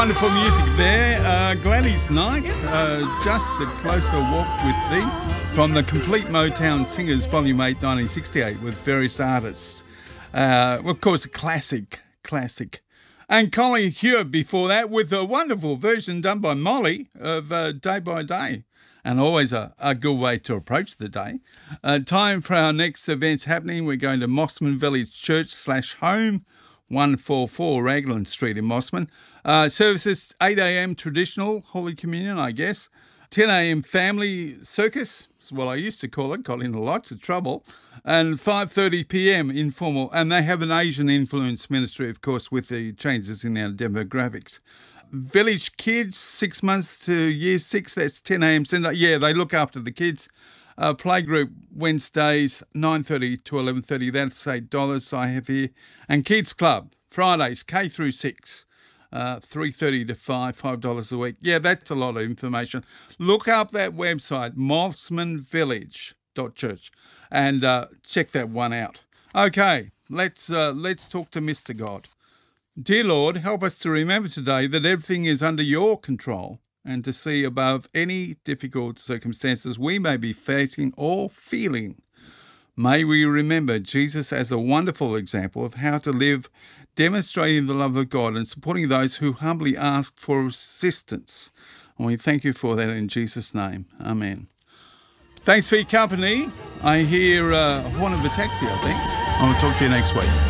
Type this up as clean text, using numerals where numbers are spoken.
Wonderful music there. Gladys Knight, Just a Closer Walk with Thee, from the Complete Motown Singers, Volume 8, 1968, with various artists. Of course, a classic. And Colin Hewitt before that, with a wonderful version done by Molly of Day by Day. And always a good way to approach the day. Time for our next events happening. We're going to Mossman Village Church /home, 144 Raglan Street in Mossman. Services 8 a.m. traditional, Holy Communion, I guess. 10 a.m. family circus, is what I used to call it, got into lots of trouble. And 5:30 p.m. informal. And they have an Asian influence ministry, of course, with the changes in our demographics. Village Kids, 6 months to year 6, that's 10 a.m. centre. Yeah, they look after the kids. Playgroup Wednesdays, 9:30 to 11:30, that's $8 I have here. And Kids Club, Fridays, K through 6, 3:30 to 5, $5 a week. Yeah, that's a lot of information. Look up that website, mossmanvillage.church, and check that one out. Okay, let's talk to Mr. God. Dear Lord, help us to remember today that everything is under your control and to see above any difficult circumstances we may be facing or feeling. May we remember Jesus as a wonderful example of how to live, demonstrating the love of God and supporting those who humbly ask for assistance. And we thank you for that in Jesus' name. Amen. Thanks for your company. I hear horn of a taxi, I think. I'll talk to you next week.